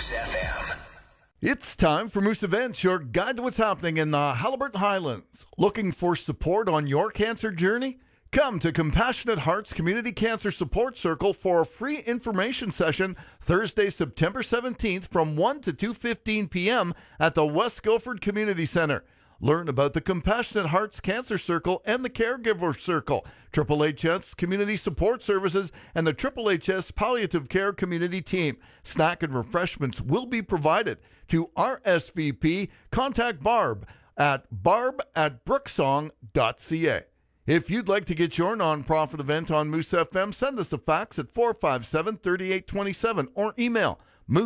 Moose FM. It's time for Moose Events, your guide to what's happening in the Haliburton Highlands. Looking for support on your cancer journey? Come to Compassionate Hearts Community Cancer Support Circle for a free information session Thursday, September 17th from 1 to 2:15 p.m. at the West Guilford Community Center. Learn about the Compassionate Hearts Cancer Circle and the Caregiver Circle, Triple HS Community Support Services, and the Triple HS Palliative Care Community Team. Snack and refreshments will be provided. To RSVP, contact Barb at barb@brooksong.ca. If you'd like to get your nonprofit event on Moose FM, send us a fax at 457-3827 or email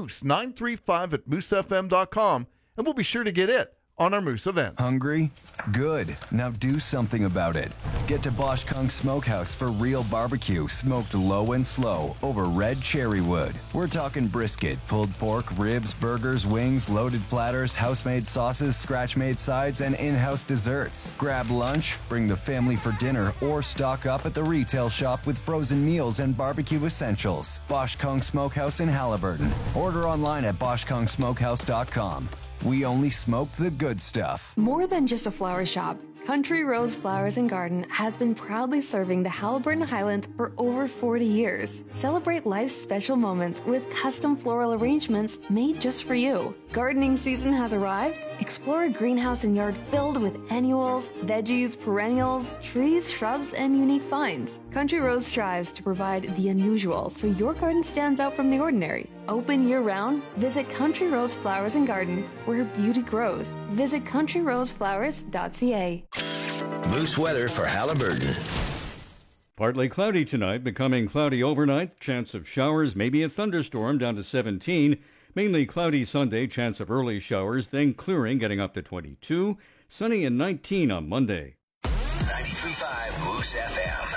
moose935@moosefm.com, and we'll be sure to get it on our Moose event. Hungry? Good. Now do something about it. Get to Bosch Kung Smokehouse for real barbecue, smoked low and slow over red cherry wood. We're talking brisket, pulled pork, ribs, burgers, wings, loaded platters, house-made sauces, scratch-made sides, and in-house desserts. Grab lunch, bring the family for dinner, or stock up at the retail shop with frozen meals and barbecue essentials. Bosch Kung Smokehouse in Haliburton. Order online at boschkungsmokehouse.com. We only smoke the good stuff. More than just a flower shop, Country Rose Flowers and Garden has been proudly serving the Haliburton Highlands for over 40 years. Celebrate life's special moments with custom floral arrangements made just for you. Gardening season has arrived. Explore a greenhouse and yard filled with annuals, veggies, perennials, trees, shrubs, and unique finds. Country Rose strives to provide the unusual so your garden stands out from the ordinary. Open year-round, visit Country Rose Flowers and Garden, where beauty grows. Visit countryroseflowers.ca. Moose weather for Haliburton. Partly cloudy tonight, becoming cloudy overnight. Chance of showers, maybe a thunderstorm, down to 17. Mainly cloudy Sunday, chance of early showers, then clearing, getting up to 22. Sunny and 19 on Monday. 93.5 Moose FM.